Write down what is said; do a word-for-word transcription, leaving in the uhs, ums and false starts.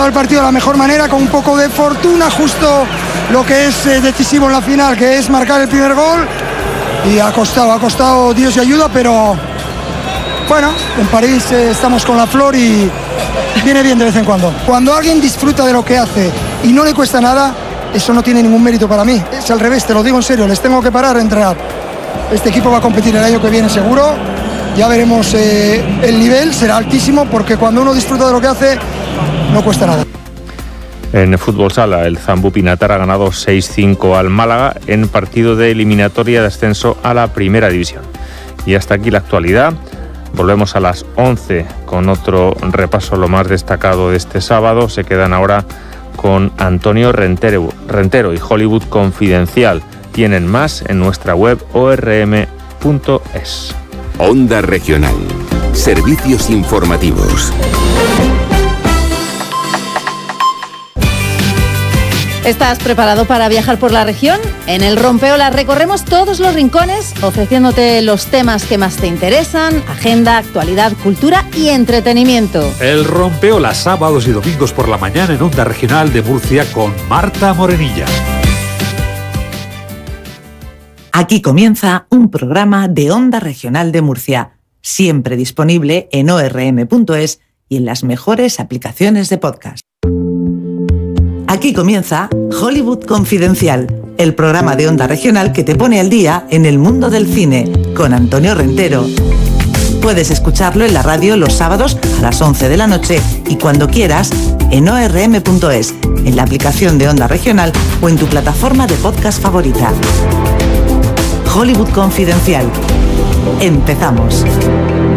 el partido de la mejor manera, con un poco de fortuna, justo lo que es eh, decisivo en la final, que es marcar el primer gol. Y ha costado, ha costado Dios y ayuda, pero bueno, en París eh, estamos con la flor y viene bien de vez en cuando. Cuando alguien disfruta de lo que hace y no le cuesta nada, eso no tiene ningún mérito para mí. Es al revés, te lo digo en serio, les tengo que parar a entrenar. Este equipo va a competir el año que viene seguro, ya veremos, eh, el nivel será altísimo, porque cuando uno disfruta de lo que hace, no cuesta nada. En fútbol sala, el Zambú Pinatar ha ganado seis cinco al Málaga en partido de eliminatoria de ascenso a la primera división. Y hasta aquí la actualidad. Volvemos a las once con otro repaso, lo más destacado de este sábado. Se quedan ahora con Antonio Rentero, Rentero y Hollywood Confidencial. Tienen más en nuestra web o r m punto es. Onda Regional. Servicios informativos. ¿Estás preparado para viajar por la región? En el Rompeola recorremos todos los rincones, ofreciéndote los temas que más te interesan, agenda, actualidad, cultura y entretenimiento. El Rompeola, sábados y domingos por la mañana en Onda Regional de Murcia con Marta Morenilla. Aquí comienza un programa de Onda Regional de Murcia, siempre disponible en o r m punto es y en las mejores aplicaciones de podcast. Aquí comienza Hollywood Confidencial, el programa de Onda Regional que te pone al día en el mundo del cine, con Antonio Rentero. Puedes escucharlo en la radio los sábados a las once de la noche y cuando quieras en o r m punto es, en la aplicación de Onda Regional o en tu plataforma de podcast favorita. Hollywood Confidencial. Empezamos.